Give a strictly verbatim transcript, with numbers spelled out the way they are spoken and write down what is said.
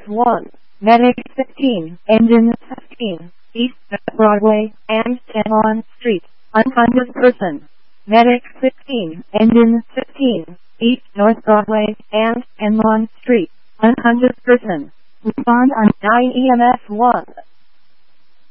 one, Medic fifteen, Engine fifteen, East Broadway and Tenlon Street, one hundred percent. Medic fifteen, Engine fifteen, East North Broadway and Tenlon Street, one hundred percent. Respond on nine E M S one.